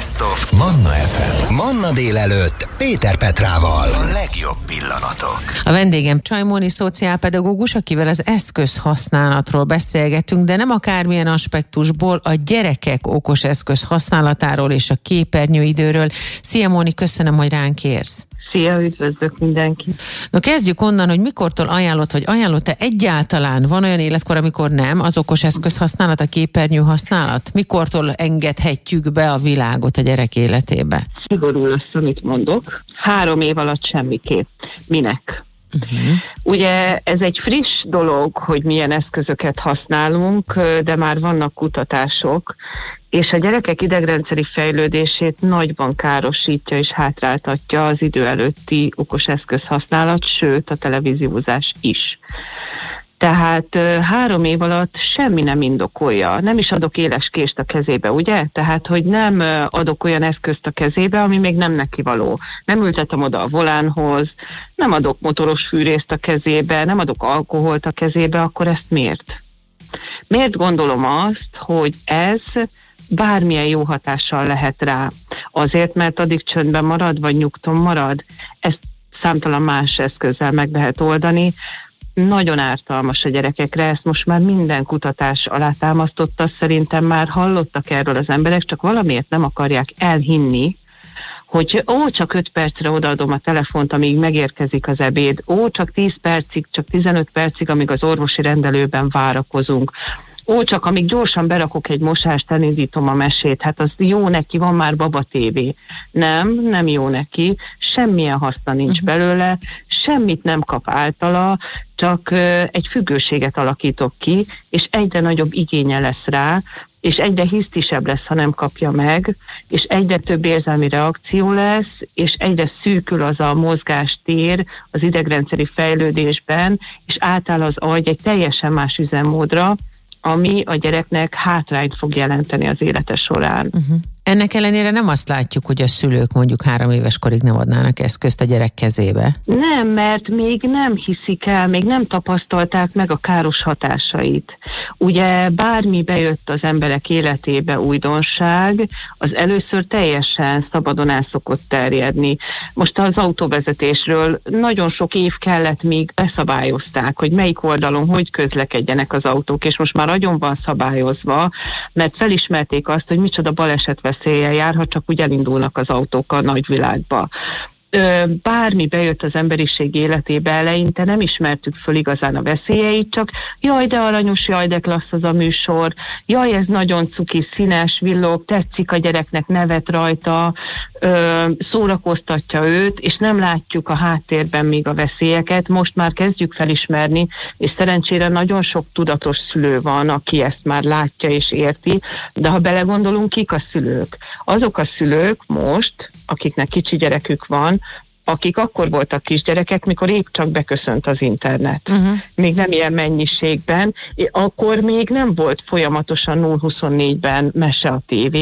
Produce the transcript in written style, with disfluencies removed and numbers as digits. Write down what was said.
Best of Manna FM. Manna délelőtt Péter Petrával. A legjobb pillanatok. A vendégem Csajmóni szociálpedagógus, akivel az eszközhasználatról beszélgetünk, de nem akármilyen aspektusból, a gyerekek okos eszköz használatáról és a képernyőidőről. Szia Móni, köszönöm, hogy ránk érsz. Szia, üdvözlök mindenkit! No, kezdjük onnan, hogy mikortól ajánlott, vagy ajánlott-e egyáltalán? Van olyan életkor, amikor nem az okos eszköz használat, a képernyő használat? Mikortól engedhetjük be a világot a gyerek életébe? Szigorú lesz, amit mondok. 3 év alatt semmiképp. Minek? Ugye ez egy friss dolog, hogy milyen eszközöket használunk, de már vannak kutatások, és a gyerekek idegrendszeri fejlődését nagyban károsítja és hátráltatja az idő előtti okos eszköz használat, sőt a televíziózás is. Tehát 3 év alatt semmi nem indokolja. Nem is adok éles kést a kezébe, ugye? Tehát, hogy nem adok olyan eszközt a kezébe, ami még nem neki való. Nem ültetem oda a volánhoz, nem adok motoros fűrészt a kezébe, nem adok alkoholt a kezébe, akkor ezt miért? Miért gondolom azt, hogy ez bármilyen jó hatással lehet rá? Azért, mert addig csöndben marad, vagy nyugton marad? Ezt számtalan más eszközzel meg lehet oldani. Nagyon ártalmas a gyerekekre, ezt most már minden kutatás alátámasztotta, szerintem már hallottak erről az emberek, csak valamiért nem akarják elhinni, hogy csak 5 percre odaadom a telefont, amíg megérkezik az ebéd, csak 10 percig, csak 15 percig, amíg az orvosi rendelőben várakozunk. Csak amíg gyorsan berakok egy mosást, elindítom a mesét, hát az jó neki, van már baba tévé. Nem jó neki, semmilyen haszna nincs belőle, semmit nem kap általa, csak egy függőséget alakítok ki, és egyre nagyobb igénye lesz rá, és egyre hisztisebb lesz, ha nem kapja meg, és egyre több érzelmi reakció lesz, és egyre szűkül az a mozgástér az idegrendszeri fejlődésben, és átáll az agy egy teljesen más üzemmódra, ami a gyereknek hátrányt fog jelenteni az élete során. Ennek ellenére nem azt látjuk, hogy a szülők mondjuk 3 éves korig nem adnának eszközt a gyerek kezébe. Nem, mert még nem hiszik el, még nem tapasztalták meg a káros hatásait. Ugye bármi bejött az emberek életébe újdonság, az először teljesen szabadon el szokott terjedni. Most az autóvezetésről nagyon sok év kellett, míg beszabályozták, hogy melyik oldalon hogy közlekedjenek az autók, és most már nagyon van szabályozva, mert felismerték azt, hogy micsoda balesetveszéllyel jár, ha csak úgy elindulnak az autók a nagyvilágba. Bármi bejött az emberiség életébe, eleinte nem ismertük föl igazán a veszélyeit, csak jaj, de aranyos, jaj, de klassz az a műsor, jaj, ez nagyon cuki, színes, villog, tetszik a gyereknek, nevet rajta, szórakoztatja őt, és nem látjuk a háttérben még a veszélyeket. Most már kezdjük felismerni, és szerencsére nagyon sok tudatos szülő van, aki ezt már látja és érti, de ha belegondolunk, kik a szülők? Azok a szülők most, akiknek kicsi gyerekük van, akik akkor voltak kisgyerekek, mikor épp csak beköszönt az internet. Még nem ilyen mennyiségben, akkor még nem volt folyamatosan 0-24-ben mese a tévén,